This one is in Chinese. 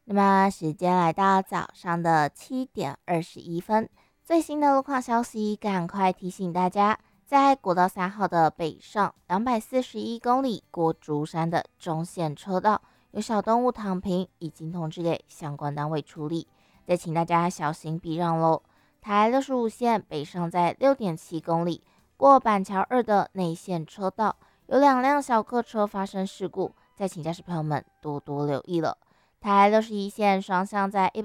那么时间来到早上的7点21分，最新的路况消息，赶快提醒大家，在国道3号的北上241公里过竹山的中线车道有小动物躺平，已经通知给相关单位处理，再请大家小心避让喽。台65线北上在6.7公里过板桥2的内线车道，有2辆小客车发生事故，再请驾驶朋友们多多留意了。台61线双向在